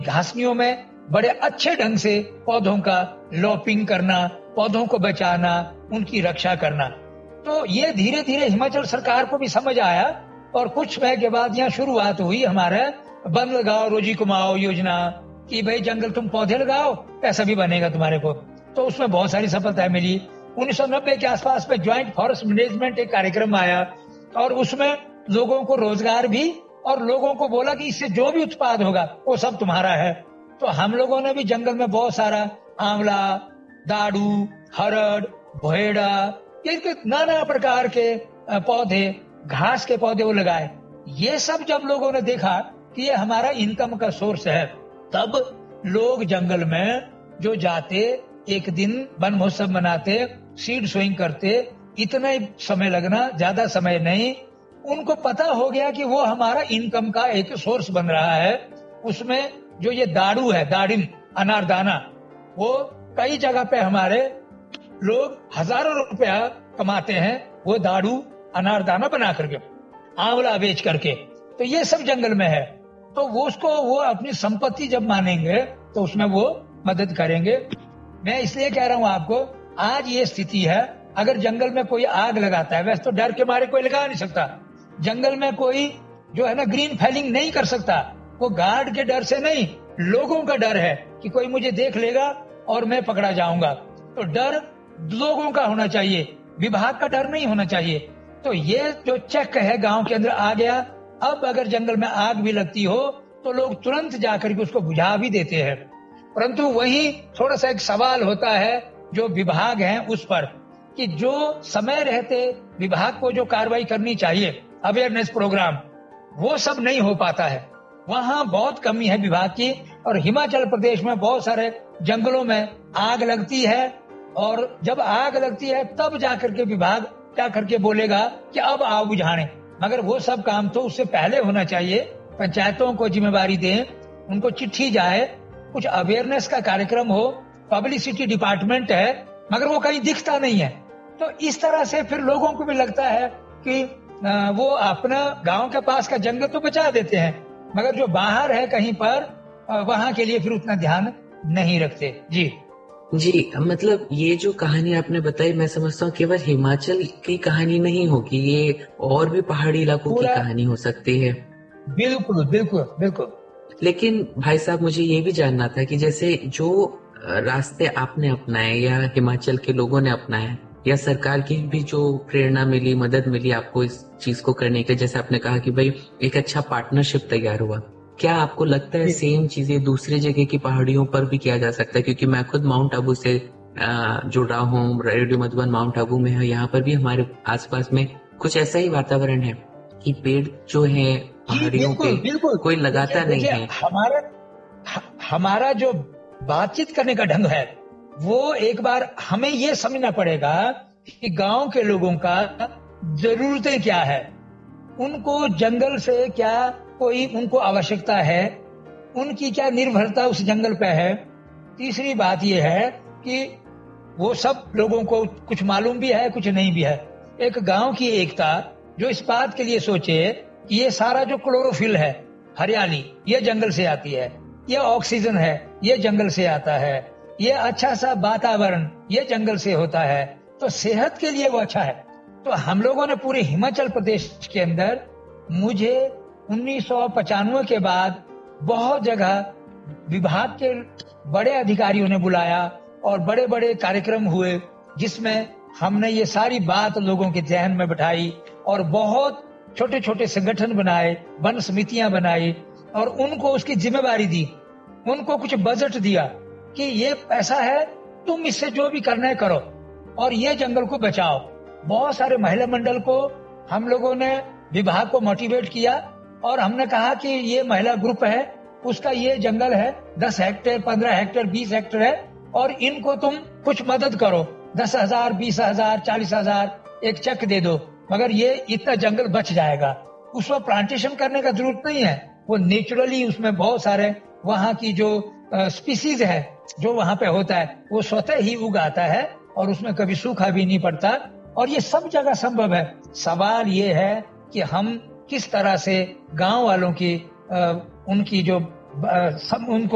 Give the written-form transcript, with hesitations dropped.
घासनियों में बड़े अच्छे ढंग से पौधों का लॉपिंग करना, पौधों को बचाना, उनकी रक्षा करना। तो ये धीरे धीरे हिमाचल सरकार को भी समझ आया और कुछ समय के बाद यहाँ शुरुआत हुई हमारे वन लगाओ रोजी कमाओ योजना कि भाई जंगल तुम पौधे लगाओ, पैसा भी बनेगा तुम्हारे को। तो उसमें बहुत सारी सफलता मिली। 1990 के आसपास में ज्वाइंट फॉरेस्ट मैनेजमेंट एक कार्यक्रम आया और उसमें लोगों को रोजगार भी और लोगों को बोला कि इससे जो भी उत्पाद होगा वो सब तुम्हारा है। तो हम लोगों ने भी जंगल में बहुत सारा आंवला, दाड़ू, हरड़, भोएड़ा, ये नाना प्रकार के पौधे, घास के पौधे वो लगाए। ये सब जब लोगों ने देखा कि ये हमारा इनकम का सोर्स है, तब लोग जंगल में जो जाते, एक दिन वन महोत्सव मनाते, सीड सोइंग करते, इतना ही समय लगना, ज्यादा समय नहीं। उनको पता हो गया कि वो हमारा इनकम का एक सोर्स बन रहा है। उसमें जो ये दाड़ू है, दाड़िम, अनारदाना, वो कई जगह पे हमारे लोग हजारों रुपया कमाते हैं वो दाड़ू अनारदाना बना करके, आंवला बेच करके। तो ये सब जंगल में है। तो वो उसको वो अपनी संपत्ति जब मानेंगे तो उसमें वो मदद करेंगे। मैं इसलिए कह रहा हूँ आपको, आज ये स्थिति है। अगर जंगल में कोई आग लगाता है, वैसे तो डर के मारे कोई लगा नहीं सकता। जंगल में कोई जो है ना ग्रीन फैलिंग नहीं कर सकता, वो गार्ड के डर से नहीं, लोगों का डर है कि कोई मुझे देख लेगा और मैं पकड़ा जाऊंगा। तो डर लोगों का होना चाहिए, विभाग का डर नहीं होना चाहिए। तो ये जो चेक है गांव के अंदर आ गया। अब अगर जंगल में आग भी लगती हो तो लोग तुरंत जाकर के उसको बुझा भी देते हैं। परंतु वही थोड़ा सा एक सवाल होता है जो विभाग है उस पर, कि जो समय रहते विभाग को जो कार्रवाई करनी चाहिए, अवेयरनेस प्रोग्राम, वो सब नहीं हो पाता है। वहाँ बहुत कमी है विभाग की। और हिमाचल प्रदेश में बहुत सारे जंगलों में आग लगती है और जब आग लगती है तब जाकर के विभाग क्या करके बोलेगा कि अब आओ बुझाने। मगर वो सब काम तो उससे पहले होना चाहिए। पंचायतों को जिम्मेवारी दें, उनको चिट्ठी जाए, कुछ अवेयरनेस का कार्यक्रम हो, पब्लिसिटी डिपार्टमेंट है, मगर वो कहीं दिखता नहीं है। तो इस तरह से फिर लोगों को भी लगता है कि वो अपना गांव के पास का जंगल तो बचा देते हैं, मगर जो बाहर है कहीं पर, वहां के लिए फिर उतना ध्यान नहीं रखते। जी जी, मतलब ये जो कहानी आपने बताई, मैं समझता हूँ केवल हिमाचल की कहानी नहीं होगी, ये और भी पहाड़ी इलाकों की कहानी हो सकती है। बिल्कुल बिल्कुल बिल्कुल। लेकिन भाई साहब, मुझे ये भी जानना था कि जैसे जो रास्ते आपने अपनाए या हिमाचल के लोगों ने अपनाए या सरकार की भी जो प्रेरणा मिली, मदद मिली आपको इस चीज को करने के, जैसे आपने कहा कि भाई एक अच्छा पार्टनरशिप तैयार हुआ, क्या आपको लगता है सेम चीजें दूसरी जगह की पहाड़ियों पर भी किया जा सकता है? क्योंकि मैं खुद माउंट आबू से जुड़ रहा हूँ, रेडियो मधुबन माउंट आबू में है, यहाँ पर भी हमारे आसपास में कुछ ऐसा ही वातावरण है कि पेड़ जो है पहाड़ियों पे बिल्कुल कोई लगाता नहीं है। हमारा जो बातचीत करने का ढंग है वो एक बार हमें ये समझना पड़ेगा कि गांव के लोगों का जरूरतें क्या है, उनको जंगल से क्या कोई उनको आवश्यकता है, उनकी क्या निर्भरता उस जंगल पे है। तीसरी बात यह है कि वो सब लोगों को कुछ मालूम भी है, कुछ नहीं भी है। एक गांव की एकता जो इस बात के लिए सोचे कि ये सारा जो क्लोरोफिल है, हरियाली, ये जंगल से आती है, ये ऑक्सीजन है, ये जंगल से आता है, ये अच्छा सा वातावरण ये जंगल से होता है, तो सेहत के लिए वो अच्छा है। तो हम लोगों ने पूरे हिमाचल प्रदेश के अंदर, मुझे 1995 के बाद बहुत जगह विभाग के बड़े अधिकारियों ने बुलाया और बड़े बड़े कार्यक्रम हुए जिसमें हमने ये सारी बात लोगों के ध्यान में बैठाई और बहुत छोटे छोटे संगठन बनाए, वन समितियां बनाई और उनको उसकी जिम्मेवारी दी, उनको कुछ बजट दिया कि ये पैसा है, तुम इससे जो भी करना है करो और ये जंगल को बचाओ। बहुत सारे महिला मंडल को हम लोगों ने विभाग को मोटिवेट किया और हमने कहा कि ये महिला ग्रुप है, उसका ये जंगल है 10 हेक्टेयर, 15 हेक्टेयर, 20 हेक्टेयर है और इनको तुम कुछ मदद करो, 10,000, 20,000, 40,000 एक चेक दे दो, मगर ये इतना जंगल बच जाएगा। उसमें प्लांटेशन करने का जरूरत नहीं है, वो नेचुरली उसमें बहुत सारे वहाँ की जो स्पीसीज है जो वहाँ पे होता है वो स्वतः ही उगाता है और उसमें कभी सूखा भी नहीं पड़ता और ये सब जगह संभव है। सवाल ये है कि हम किस तरह से गांव वालों की उनकी जो उनको